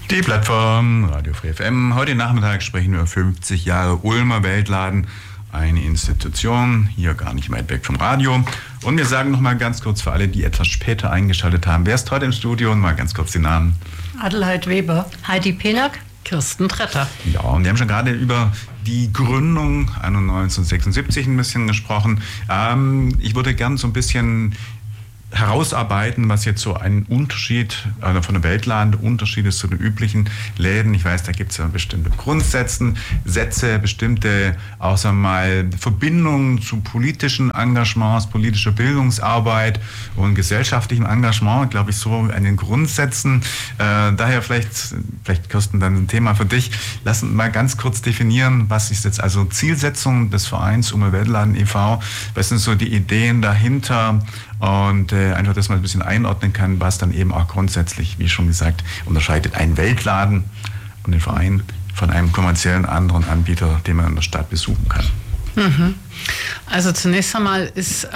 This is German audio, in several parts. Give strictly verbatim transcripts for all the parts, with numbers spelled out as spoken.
Die Plattform Radio Free F M. Heute Nachmittag sprechen wir über fünfzig Jahre Ulmer Weltladen. Eine Institution, hier gar nicht weit weg vom Radio. Und wir sagen noch mal ganz kurz für alle, die etwas später eingeschaltet haben, wer ist heute im Studio? Und mal ganz kurz die Namen. Adelheid Weber, Heidi Penack, Kirsten Tretter. Ja, und wir haben schon gerade über die Gründung neunzehnhundertsechsundsiebzig ein bisschen gesprochen. Ähm, ich würde gern so ein bisschen herausarbeiten, was jetzt so ein Unterschied, also von der Weltladen der Unterschied ist zu den üblichen Läden. Ich weiß, da gibt es ja bestimmte Grundsätze, Sätze, bestimmte, auch sagen wir mal, Verbindungen zu politischen Engagements, politischer Bildungsarbeit und gesellschaftlichem Engagement, glaube ich, so an den Grundsätzen. Äh, daher vielleicht, vielleicht Kirsten, dann ein Thema für dich. Lass uns mal ganz kurz definieren, was ist jetzt also Zielsetzung des Vereins Ulmer Weltladen e V? Was sind so die Ideen dahinter? Und äh, einfach, dass man ein bisschen einordnen kann, was dann eben auch grundsätzlich, wie schon gesagt, unterscheidet einen Weltladen und den Verein von einem kommerziellen anderen Anbieter, den man in der Stadt besuchen kann. Mhm. Also zunächst einmal ist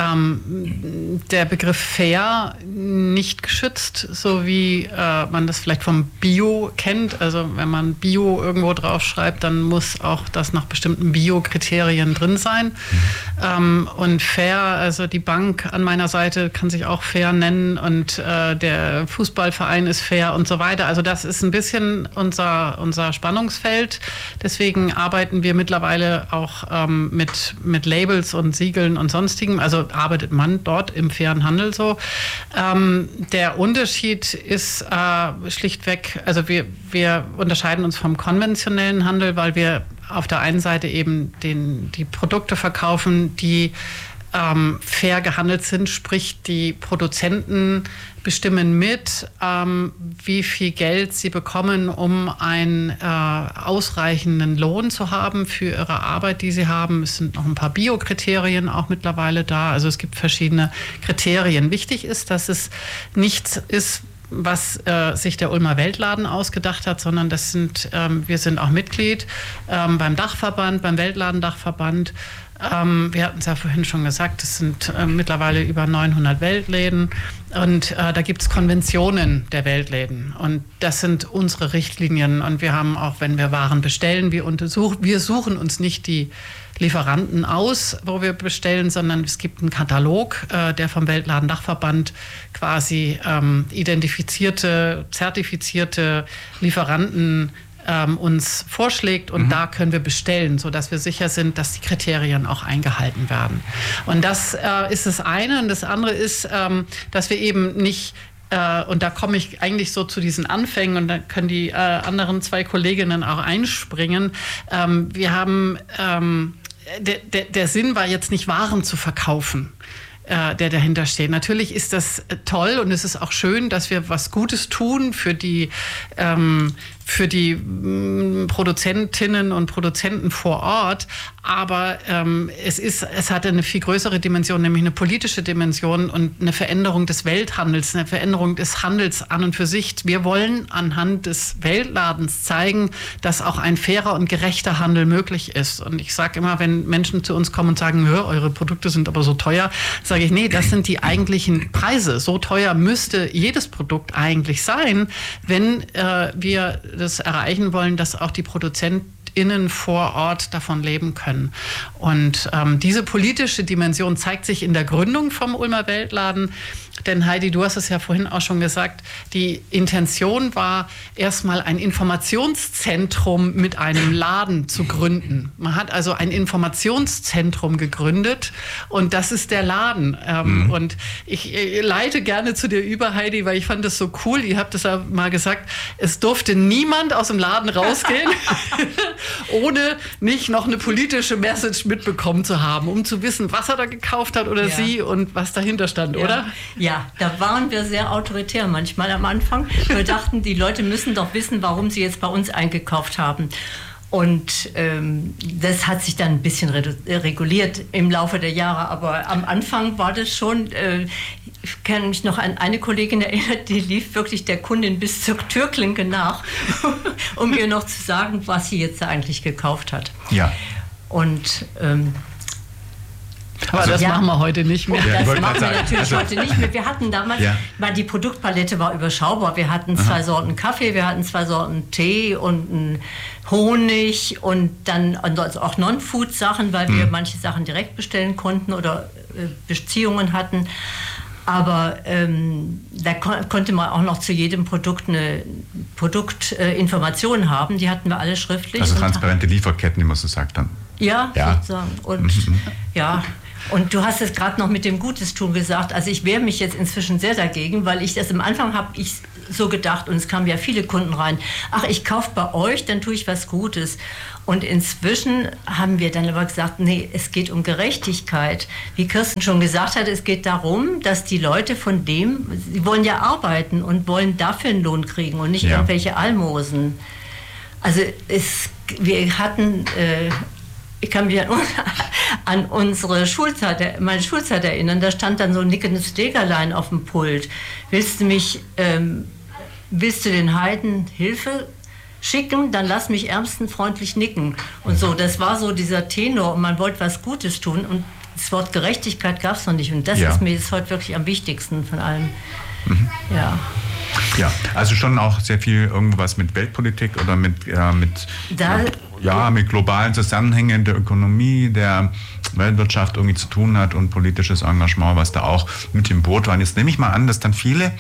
ähm, der Begriff fair nicht geschützt, so wie äh, man das vielleicht vom Bio kennt. Also wenn man Bio irgendwo draufschreibt, dann muss auch das nach bestimmten Bio-Kriterien drin sein. Mhm. Ähm, und fair, also die Bank an meiner Seite kann sich auch fair nennen und äh, der Fußballverein ist fair und so weiter. Also das ist ein bisschen unser, unser Spannungsfeld. Deswegen arbeiten wir mittlerweile auch ähm, mit, mit Labels und Siegeln und sonstigem, also arbeitet man dort im fairen Handel so. Ähm, der Unterschied ist äh, schlichtweg, also wir, wir unterscheiden uns vom konventionellen Handel, weil wir auf der einen Seite eben den, die Produkte verkaufen, die ähm, fair gehandelt sind, sprich die Produzenten bestimmen mit, ähm, wie viel Geld sie bekommen, um einen äh, ausreichenden Lohn zu haben für ihre Arbeit, die sie haben. Es sind noch ein paar Bio-Kriterien auch mittlerweile da. Also es gibt verschiedene Kriterien. Wichtig ist, dass es nichts ist, was äh, sich der Ulmer Weltladen ausgedacht hat, sondern das sind, ähm, wir sind auch Mitglied ähm, beim Dachverband, beim Weltladendachverband. Ähm, wir hatten es ja vorhin schon gesagt, es sind äh, mittlerweile über neunhundert Weltläden und äh, da gibt es Konventionen der Weltläden und das sind unsere Richtlinien und wir haben auch, wenn wir Waren bestellen, wir, untersuch, wir suchen uns nicht die Lieferanten aus, wo wir bestellen, sondern es gibt einen Katalog, äh, der vom Weltladendachverband quasi ähm, identifizierte, zertifizierte Lieferanten ähm, uns vorschlägt und mhm. da können wir bestellen, sodass wir sicher sind, dass die Kriterien auch eingehalten werden. Und das äh, ist das eine. Und das andere ist, ähm, dass wir eben nicht und da komme ich eigentlich so zu diesen Anfängen und dann können die äh, anderen zwei Kolleginnen auch einspringen. Ähm, wir haben, ähm, der, der, der Sinn war jetzt nicht Waren zu verkaufen, äh, der dahinter steht. Natürlich ist das toll und es ist auch schön, dass wir was Gutes tun für die ähm, für die mh, Produzentinnen und Produzenten vor Ort, aber ähm, es ist, es hat eine viel größere Dimension, nämlich eine politische Dimension und eine Veränderung des Welthandels, eine Veränderung des Handels an und für sich. Wir wollen anhand des Weltladens zeigen, dass auch ein fairer und gerechter Handel möglich ist. Und ich sage immer, wenn Menschen zu uns kommen und sagen, eure Produkte sind aber so teuer, sage ich, nee, das sind die eigentlichen Preise. So teuer müsste jedes Produkt eigentlich sein, wenn äh, wir das erreichen wollen, dass auch die ProduzentInnen vor Ort davon leben können. Und ähm, diese politische Dimension zeigt sich in der Gründung vom Ulmer Weltladen. Denn Heidi, du hast es ja vorhin auch schon gesagt, die Intention war, erstmal ein Informationszentrum mit einem Laden zu gründen. Man hat also ein Informationszentrum gegründet und das ist der Laden. Ähm, mhm. Und ich, ich leite gerne zu dir über, Heidi, weil ich fand das so cool. Ihr habt es ja mal gesagt, es durfte niemand aus dem Laden rausgehen, ohne nicht noch eine politische Message mitbekommen zu haben, um zu wissen, was er da gekauft hat oder ja. sie und was dahinter stand, ja. oder? Ja, da waren wir sehr autoritär manchmal am Anfang. Wir dachten, die Leute müssen doch wissen, warum sie jetzt bei uns eingekauft haben. Und ähm, das hat sich dann ein bisschen reguliert im Laufe der Jahre. Aber am Anfang war das schon, äh, ich kann mich noch an eine Kollegin erinnern, die lief wirklich der Kundin bis zur Türklinke nach, um ihr noch zu sagen, was sie jetzt eigentlich gekauft hat. Ja. Und ähm, Aber also, das ja. machen wir heute nicht mehr. Ja, das machen wir sagen. natürlich also, heute nicht mehr. Wir hatten damals, ja. weil die Produktpalette war überschaubar. Wir hatten zwei Aha. Sorten Kaffee, wir hatten zwei Sorten Tee und einen Honig und dann also auch Non-Food-Sachen, weil wir hm. manche Sachen direkt bestellen konnten oder äh, Beziehungen hatten. Aber ähm, da kon- konnte man auch noch zu jedem Produkt eine Produktinformation äh, haben. Die hatten wir alle schriftlich. Also transparente Lieferketten, wie man so sagt dann. Ja, ja. sozusagen. Und mhm. ja, und du hast es gerade noch mit dem Gutes tun gesagt. Also ich wehre mich jetzt inzwischen sehr dagegen, weil ich das am Anfang habe ich so gedacht und es kamen ja viele Kunden rein. Ach, ich kaufe bei euch, dann tue ich was Gutes. Und inzwischen haben wir dann aber gesagt, nee, es geht um Gerechtigkeit. Wie Kirsten schon gesagt hat, es geht darum, dass die Leute von dem, sie wollen ja arbeiten und wollen dafür einen Lohn kriegen und nicht ja. irgendwelche Almosen. Also es, wir hatten, äh, ich kann mich an, an unsere Schulzeit, meine Schulzeit erinnern, da stand dann so ein nickendes Degerlein auf dem Pult. Willst du mich, ähm, willst du den Heiden Hilfe schicken, dann lass mich ärmstenfreundlich nicken. Und so, das war so dieser Tenor und man wollte was Gutes tun und das Wort Gerechtigkeit gab es noch nicht. Und das ja. ist mir jetzt heute wirklich am wichtigsten von allem. Mhm. Ja. Ja, also schon auch sehr viel irgendwas mit Weltpolitik oder mit, äh, mit, da, ja, mit globalen Zusammenhängen der Ökonomie, der Weltwirtschaft irgendwie zu tun hat und politisches Engagement, was da auch mit im Boot war. Und jetzt nehme ich mal an, dass dann viele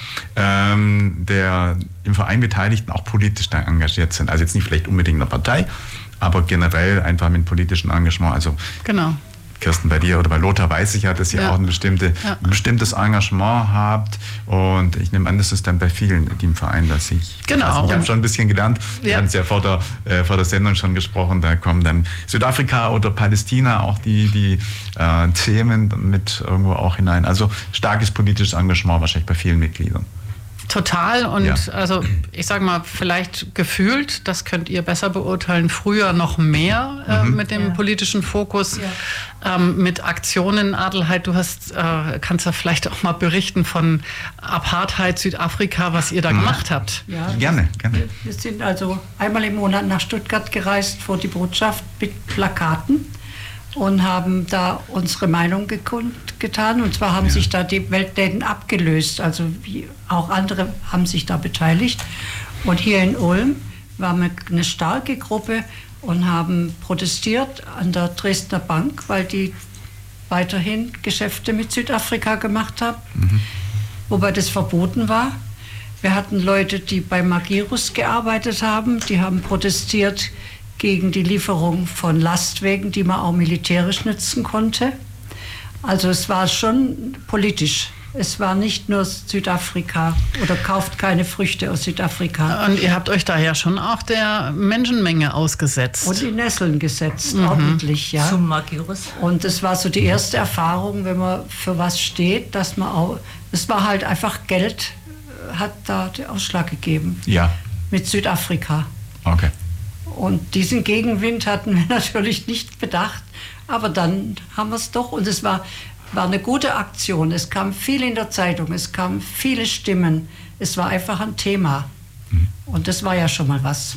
ähm, der im Verein Beteiligten auch politisch da engagiert sind. Also jetzt nicht vielleicht unbedingt in der Partei, aber generell einfach mit politischem Engagement. Also genau. Kirsten, bei dir oder bei Lothar weiß ich ja, dass ihr ja. auch ein, bestimmte, ja. ein bestimmtes Engagement habt. Und ich nehme an, das ist dann bei vielen, die im Verein, dass ich... Genau. Ich habe schon ein bisschen gelernt. Ja. Wir haben es ja vor der, äh, vor der Sendung schon gesprochen. Da kommen dann Südafrika oder Palästina auch die, die äh, Themen mit irgendwo auch hinein. Also starkes politisches Engagement wahrscheinlich bei vielen Mitgliedern. Total und ja. also ich sage mal, vielleicht gefühlt, das könnt ihr besser beurteilen, früher noch mehr äh, mhm. mit dem ja. politischen Fokus, ja. ähm, mit Aktionen. Adelheid, du hast, äh, kannst ja vielleicht auch mal berichten von Apartheid Südafrika, was ihr da mhm. gemacht habt. Ja, gerne, gerne. Wir, wir sind also einmal im Monat nach Stuttgart gereist vor die Botschaft mit Plakaten und haben da unsere Meinung kundgetan. Und zwar haben ja. sich da die Weltläden abgelöst, also wie auch andere haben sich da beteiligt. Und hier in Ulm waren wir eine starke Gruppe und haben protestiert an der Dresdner Bank, weil die weiterhin Geschäfte mit Südafrika gemacht haben, mhm. wobei das verboten war. Wir hatten Leute, die bei Magirus gearbeitet haben, die haben protestiert gegen die Lieferung von Lastwagen, die man auch militärisch nutzen konnte. Also es war schon politisch. Es war nicht nur Südafrika oder kauft keine Früchte aus Südafrika. Und ihr habt euch daher schon auch der Menschenmenge ausgesetzt. Und die Nesseln gesetzt, mhm. ordentlich, ja. Zum Magirus. Und es war so die erste Erfahrung, wenn man für was steht, dass man auch, es war halt einfach Geld, hat da den Ausschlag gegeben. Ja. Mit Südafrika. Okay. Und diesen Gegenwind hatten wir natürlich nicht bedacht, aber dann haben wir es doch und es war, war eine gute Aktion. Es kam viel in der Zeitung, es kamen viele Stimmen, es war einfach ein Thema mhm. und das war ja schon mal was.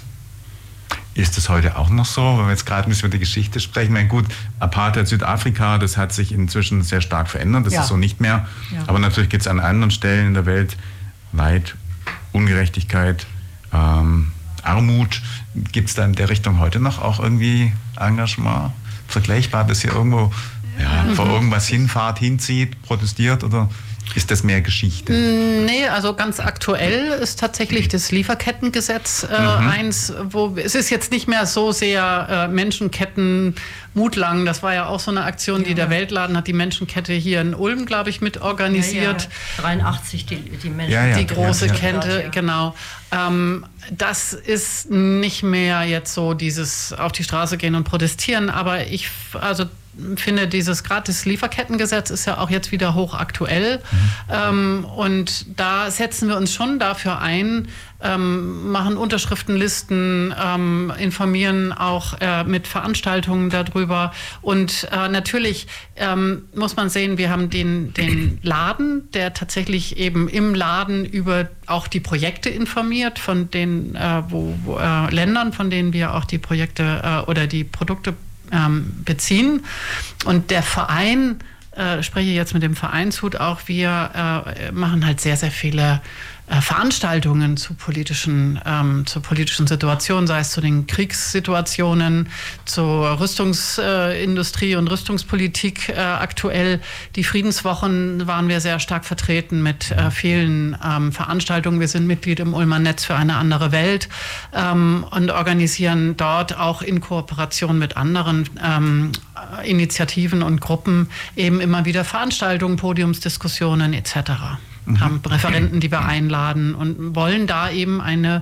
Ist das heute auch noch so, wenn wir jetzt gerade ein bisschen über die Geschichte sprechen? Ich meine, gut, Apartheid Südafrika, das hat sich inzwischen sehr stark verändert, das ja. ist so nicht mehr. Ja. Aber natürlich gibt es an anderen Stellen in der Welt Leid, Ungerechtigkeit, ähm, Armut. Gibt es da in der Richtung heute noch auch irgendwie Engagement? Vergleichbar, dass ihr irgendwo ja, mhm. vor irgendwas hinfahrt, hinzieht, protestiert oder ist das mehr Geschichte? Nee, also ganz aktuell ist tatsächlich das Lieferkettengesetz äh, mhm. eins, wo es ist jetzt nicht mehr so sehr äh, Menschenketten Mutlang, das war ja auch so eine Aktion, ja. die der Weltladen hat die Menschenkette hier in Ulm, glaube ich, mit organisiert. Ja, ja. dreiundachtzig die, die Menschen. Ja, ja, die große ja, ja. Kette, ja. genau. Ähm, das ist nicht mehr jetzt so dieses auf die Straße gehen und protestieren, aber ich, also finde, dieses gratis Lieferkettengesetz ist ja auch jetzt wieder hochaktuell. Mhm. Ähm, und da setzen wir uns schon dafür ein, ähm, machen Unterschriftenlisten, ähm, informieren auch äh, mit Veranstaltungen darüber. Und äh, natürlich ähm, muss man sehen, wir haben den, den Laden, der tatsächlich eben im Laden über auch die Projekte informiert, von den äh, wo, wo, äh, Ländern, von denen wir auch die Projekte äh, oder die Produkte beziehen. Und der Verein äh, spreche jetzt mit dem Vereinshut auch, wir äh, machen halt sehr, sehr viele äh, Veranstaltungen zu politischen, ähm, zur politischen Situation, sei es zu den Kriegssituationen, zur Rüstungsindustrie äh, und Rüstungspolitik äh, aktuell. Die Friedenswochen waren wir sehr stark vertreten mit äh, vielen ähm, Veranstaltungen. Wir sind Mitglied im Ulmer Netz für eine andere Welt ähm, und organisieren dort auch in Kooperation mit anderen ähm, Initiativen und Gruppen eben immer wieder Veranstaltungen, Podiumsdiskussionen et cetera. Mhm. Haben Referenten, die wir einladen und wollen da eben eine,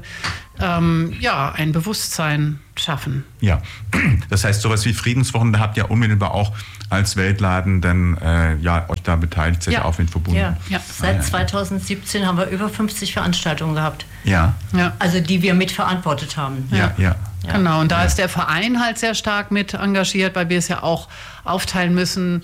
ähm, ja, ein Bewusstsein schaffen. Ja, das heißt, sowas wie Friedenswochen, da habt ihr unmittelbar auch als Weltladen dann äh, ja, euch da beteiligt, seid ihr auch mit verbunden. Ja. Ja. Seit zweitausendsiebzehn haben wir über fünfzig Veranstaltungen gehabt. Ja. Ja. Also die wir mitverantwortet haben. Ja, ja. ja. Ja. Genau, und da ja. ist der Verein halt sehr stark mit engagiert, weil wir es ja auch aufteilen müssen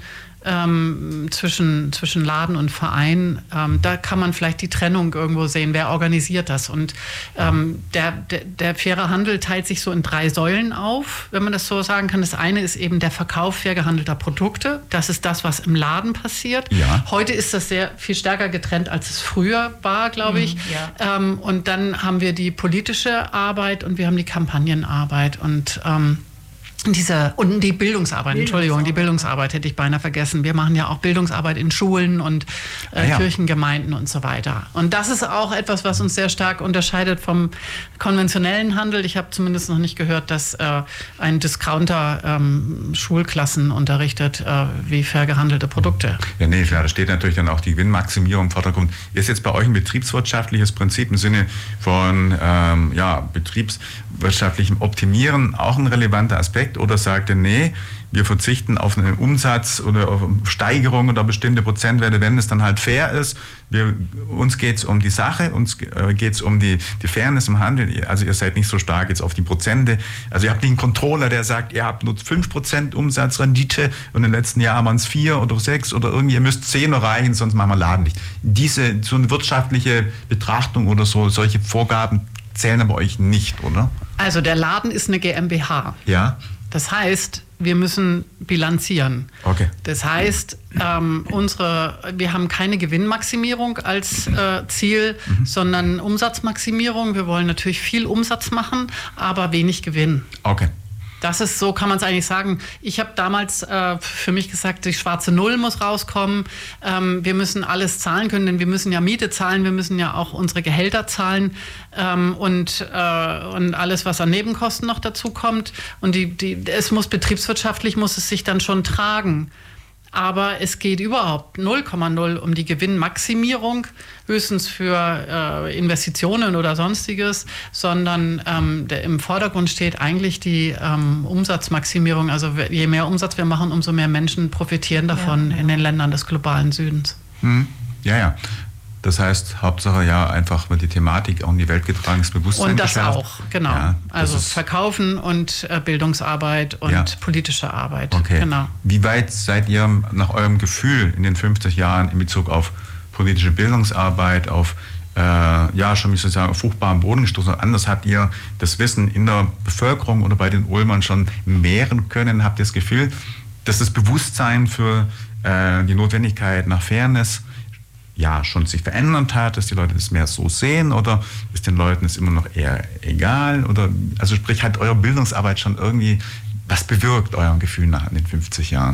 ähm, zwischen, zwischen Laden und Verein. Ähm, da kann man vielleicht die Trennung irgendwo sehen, wer organisiert das. Und ähm, der, der, der faire Handel teilt sich so in drei Säulen auf, wenn man das so sagen kann. Das eine ist eben der Verkauf fair gehandelter Produkte. Das ist das, was im Laden passiert. Ja. Heute ist das sehr viel stärker getrennt, als es früher war, glaube ich. Mhm, ja. ähm, und dann haben wir die politische Arbeit und wir haben die Kampagnenarbeit und ähm, Diese, und die Bildungsarbeit, Entschuldigung, die Bildungsarbeit hätte ich beinahe vergessen. Wir machen ja auch Bildungsarbeit in Schulen und äh, ah, ja. Kirchengemeinden und so weiter. Und das ist auch etwas, was uns sehr stark unterscheidet vom konventionellen Handel. Ich habe zumindest noch nicht gehört, dass äh, ein Discounter ähm, Schulklassen unterrichtet, äh, wie fair gehandelte Produkte. Ja, nee, klar, da steht natürlich dann auch die Gewinnmaximierung im Vordergrund. Ist jetzt bei euch ein betriebswirtschaftliches Prinzip im Sinne von ähm, ja, betriebswirtschaftlichem Optimieren auch ein relevanter Aspekt? Oder sagt ihr, nee, wir verzichten auf einen Umsatz oder auf Steigerung oder bestimmte Prozentwerte, wenn es dann halt fair ist. Wir, uns geht es um die Sache, uns äh, geht es um die, die Fairness im Handel. Also ihr seid nicht so stark jetzt auf die Prozente. Also ihr habt nicht einen Controller, der sagt, ihr habt nur fünf Prozent Umsatzrendite und im letzten Jahr waren es vier oder sechs oder irgendwie, ihr müsst zehn erreichen, sonst machen wir Laden nicht. Diese, so eine wirtschaftliche Betrachtung oder so, solche Vorgaben zählen aber euch nicht, oder? Also der Laden ist eine GmbH. Ja. Das heißt, wir müssen bilanzieren. Okay. Das heißt, ähm, unsere, wir haben keine Gewinnmaximierung als äh, Ziel, mhm. sondern Umsatzmaximierung. Wir wollen natürlich viel Umsatz machen, aber wenig Gewinn. Okay. Das ist, so kann man es eigentlich sagen. Ich habe damals äh, für mich gesagt, die schwarze Null muss rauskommen. Ähm, wir müssen alles zahlen können, denn wir müssen ja Miete zahlen, wir müssen ja auch unsere Gehälter zahlen ähm, und, äh, und alles, was an Nebenkosten noch dazu kommt. Und die, die, es muss betriebswirtschaftlich, muss es sich dann schon tragen. Aber es geht überhaupt null Komma null um die Gewinnmaximierung, höchstens für äh, Investitionen oder Sonstiges, sondern ähm, der, im Vordergrund steht eigentlich die ähm, Umsatzmaximierung. Also je mehr Umsatz wir machen, umso mehr Menschen profitieren davon ja, ja. in den Ländern des globalen Südens. Hm. Ja, ja. Das heißt, Hauptsache ja einfach wird die Thematik auch in die Welt getragen, das Bewusstsein Und das geschärft. auch, genau. Ja, also Verkaufen und äh, Bildungsarbeit und ja. politische Arbeit. Okay. Genau. Wie weit seid ihr nach eurem Gefühl in den fünfzig Jahren in Bezug auf politische Bildungsarbeit, auf äh, ja schon, wie soll ich sagen, auf fruchtbaren Boden gestoßen? Anders habt ihr das Wissen in der Bevölkerung oder bei den Ulmern schon mehren können? Habt ihr das Gefühl, dass das Bewusstsein für äh, die Notwendigkeit nach Fairness ja, schon sich verändert hat, dass die Leute das mehr so sehen, oder ist den Leuten es immer noch eher egal? Oder, also sprich, hat eure Bildungsarbeit schon irgendwie was bewirkt, eurem Gefühl nach in den fünfzig Jahren?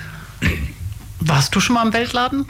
Warst du schon mal im Weltladen?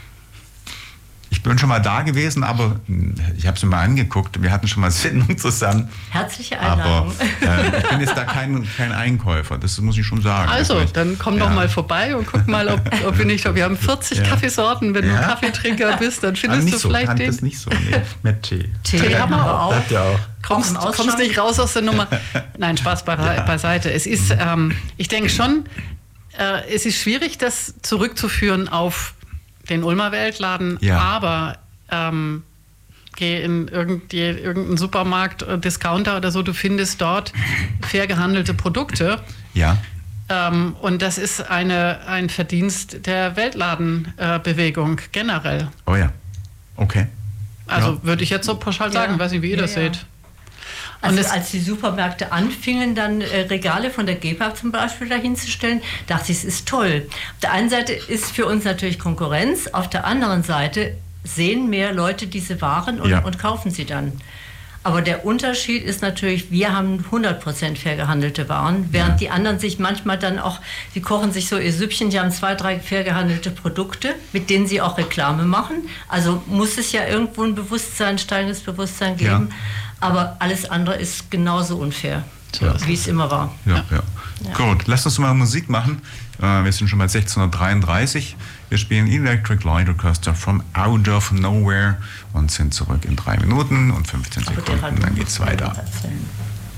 Ich bin schon mal da gewesen, aber ich habe es mir mal angeguckt. Wir hatten schon mal Sendung zusammen. Herzliche Einladung. Aber äh, ich bin jetzt da kein, kein Einkäufer, das muss ich schon sagen. Also, also ich, dann komm ja. doch mal vorbei und guck mal, ob, ob wir nicht... Wir haben vierzig ja. Kaffeesorten. Wenn ja. du Kaffeetrinker bist, dann findest nicht du so, vielleicht den... das nicht so, nee, mit Tee. Tee, Tee haben wir auch. Habt ihr auch. Kommst, kommst nicht raus aus der Nummer. Nein, Spaß be ja. beiseite. Es ist, ähm, ich denke schon, äh, es ist schwierig, das zurückzuführen auf den Ulmer Weltladen, ja. aber ähm, geh in irgendeinen Supermarkt, Discounter oder so, du findest dort fair gehandelte Produkte. Ja. Ähm, und das ist eine, ein Verdienst der Weltladenbewegung äh, generell. Oh ja, okay. Also ja. würde ich jetzt so pauschal sagen, ja. weiß nicht, wie ihr ja, das ja. seht. Also als die Supermärkte anfingen, dann äh, Regale von der Gepa zum Beispiel dahinzustellen, dachte ich, es ist toll. Auf der einen Seite ist für uns natürlich Konkurrenz, auf der anderen Seite sehen mehr Leute diese Waren und, ja. und kaufen sie dann. Aber der Unterschied ist natürlich, wir haben hundert Prozent fair gehandelte Waren, während ja. die anderen sich manchmal dann auch, sie kochen sich so ihr Süppchen, die haben zwei, drei fair gehandelte Produkte, mit denen sie auch Reklame machen. Also muss es ja irgendwo ein Bewusstsein, steigendes Bewusstsein geben. Ja. Aber alles andere ist genauso unfair, so, ja. wie es immer war. Ja, ja. Ja. Gut, lasst uns mal Musik machen. Wir sind schon bei sechzehnhundertdreiunddreißig. Wir spielen Electric Light Orchestra from Out of Nowhere und sind zurück in drei Minuten und fünfzehn Sekunden. Dann geht's weiter.